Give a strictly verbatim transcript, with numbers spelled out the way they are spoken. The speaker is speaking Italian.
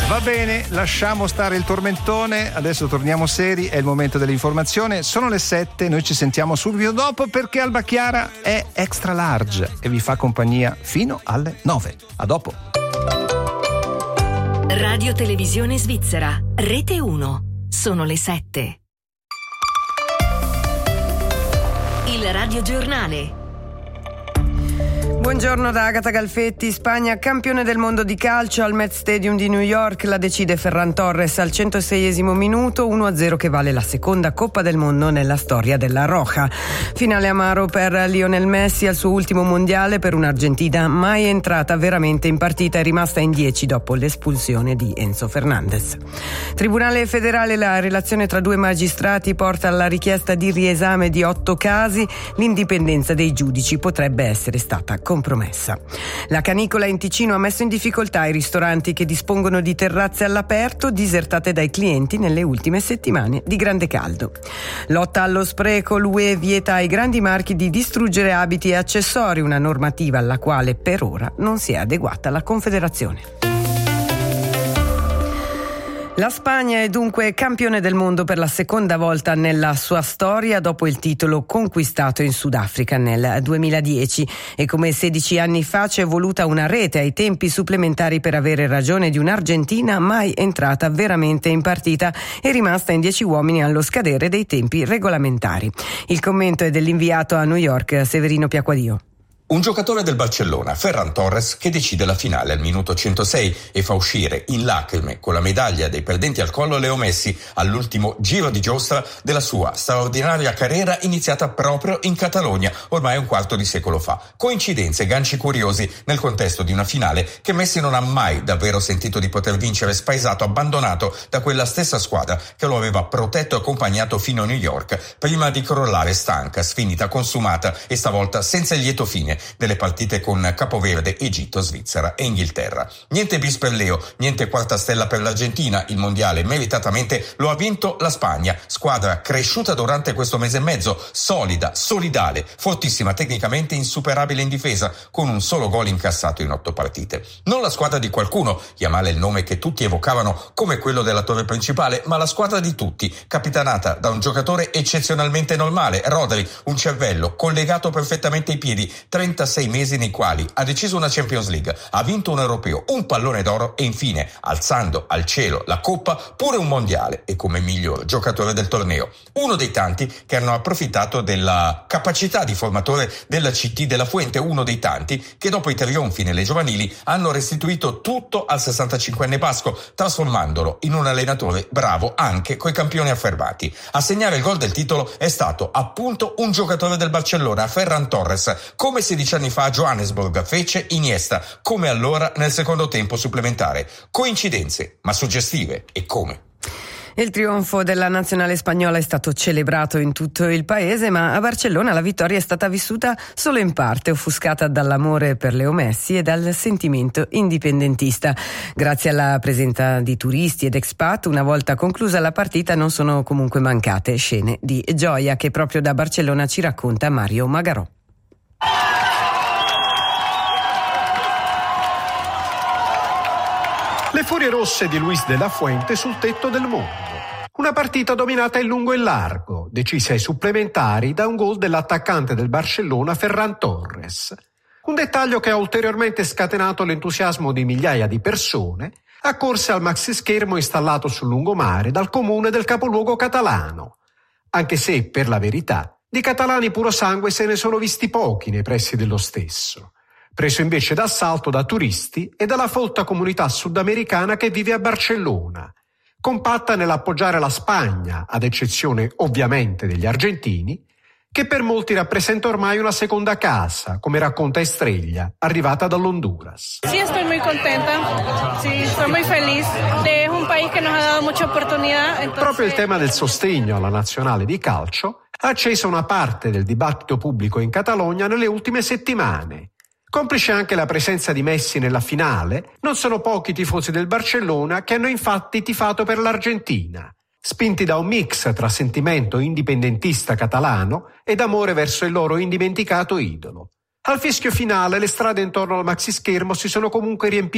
Va bene, lasciamo stare il tormentone, adesso torniamo seri, è il momento dell'informazione. Sono le sette, noi ci sentiamo subito dopo perché Alba Chiara è extra large e vi fa compagnia fino alle nove. A dopo. Radio Televisione Svizzera, Rete uno. Sono le sette. Il Radio Giornale. Buongiorno da Agata Galfetti. Spagna campione del mondo di calcio al Met Stadium di New York, la decide Ferran Torres al centoseiesimo minuto, uno a zero che vale la seconda Coppa del Mondo nella storia della Roja. Finale amaro per Lionel Messi al suo ultimo mondiale per un'Argentina mai entrata veramente in partita e rimasta in dieci dopo l'espulsione di Enzo Fernandez. Tribunale federale, la relazione tra due magistrati porta alla richiesta di riesame di otto casi, l'indipendenza dei giudici potrebbe essere stata compromessa. La canicola in Ticino ha messo in difficoltà i ristoranti che dispongono di terrazze all'aperto disertate dai clienti nelle ultime settimane di grande caldo. Lotta allo spreco, l'U E vieta ai grandi marchi di distruggere abiti e accessori, una normativa alla quale per ora non si è adeguata la Confederazione. La Spagna è dunque campione del mondo per la seconda volta nella sua storia dopo il titolo conquistato in Sudafrica nel duemiladieci e come sedici anni fa ci è voluta una rete ai tempi supplementari per avere ragione di un'Argentina mai entrata veramente in partita e rimasta in dieci uomini allo scadere dei tempi regolamentari. Il commento è dell'inviato a New York Severino Piacquadio. Un giocatore del Barcellona, Ferran Torres, che decide la finale al minuto centosei e fa uscire in lacrime con la medaglia dei perdenti al collo Leo Messi all'ultimo giro di giostra della sua straordinaria carriera iniziata proprio in Catalogna, ormai un quarto di secolo fa. Coincidenze, ganci curiosi nel contesto di una finale che Messi non ha mai davvero sentito di poter vincere, spaesato, abbandonato da quella stessa squadra che lo aveva protetto e accompagnato fino a New York, prima di crollare stanca, sfinita, consumata e stavolta senza il lieto fine delle partite con Capoverde, Egitto, Svizzera e Inghilterra. Niente bis per Leo, niente quarta stella per l'Argentina, il mondiale meritatamente lo ha vinto la Spagna, squadra cresciuta durante questo mese e mezzo, solida, solidale, fortissima tecnicamente, insuperabile in difesa, con un solo gol incassato in otto partite. Non la squadra di qualcuno, Yamal è il nome che tutti evocavano come quello della torre principale, ma la squadra di tutti, capitanata da un giocatore eccezionalmente normale, Rodri, un cervello collegato perfettamente ai piedi, trentasei mesi nei quali ha deciso una Champions League, ha vinto un europeo, un pallone d'oro e infine, alzando al cielo la coppa, pure un mondiale e come miglior giocatore del torneo. Uno dei tanti che hanno approfittato della capacità di formatore della C T della Fuente, uno dei tanti che dopo i trionfi nelle giovanili hanno restituito tutto al sessantacinquenne basco, trasformandolo in un allenatore bravo anche coi campioni affermati. A segnare il gol del titolo è stato appunto un giocatore del Barcellona, Ferran Torres, come sedici anni fa a Johannesburg fece Iniesta, come allora nel secondo tempo supplementare. Coincidenze, ma suggestive, e come? Il trionfo della nazionale spagnola è stato celebrato in tutto il paese, ma a Barcellona la vittoria è stata vissuta solo in parte, offuscata dall'amore per Leo Messi e dal sentimento indipendentista. Grazie alla presenza di turisti ed expat, una volta conclusa la partita non sono comunque mancate scene di gioia che proprio da Barcellona ci racconta Mario Magarò. Le furie rosse di Luis de la Fuente sul tetto del mondo. Una partita dominata in lungo e largo, decisa ai supplementari da un gol dell'attaccante del Barcellona Ferran Torres. Un dettaglio che ha ulteriormente scatenato l'entusiasmo di migliaia di persone accorse al maxischermo installato sul lungomare dal comune del capoluogo catalano. Anche se, per la verità, di catalani puro sangue se ne sono visti pochi nei pressi dello stesso, preso invece d'assalto da turisti e dalla folta comunità sudamericana che vive a Barcellona, compatta nell'appoggiare la Spagna, ad eccezione ovviamente degli argentini, che per molti rappresenta ormai una seconda casa, come racconta Estrella, arrivata dall'Honduras. Sí, estoy muy contenta. Sí, soy muy feliz. Es un país que nos ha dado mucha oportunidad. Entonces... Proprio il tema del sostegno alla nazionale di calcio ha acceso una parte del dibattito pubblico in Catalogna nelle ultime settimane. Complice anche la presenza di Messi nella finale, non sono pochi i tifosi del Barcellona che hanno infatti tifato per l'Argentina, spinti da un mix tra sentimento indipendentista catalano ed amore verso il loro indimenticato idolo. Al fischio finale le strade intorno al maxischermo si sono comunque riempite